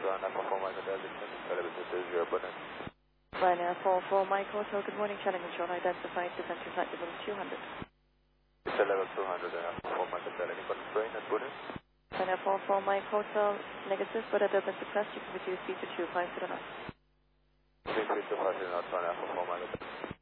Alpha 4 Mike Hotel, this is your opponent. Ryanair 44 Mike Hotel, good morning, Challenger Sean, identified to country flight level 200. It's a level 200 and Alpha 4 Mike Hotel, any constraint at Pune? Ryanair 44 Mike Hotel, negative, but at open to press, you can reduce speed to 25 to the knot. 3 feet to 5 knots on Alpha 4 Mike Hotel.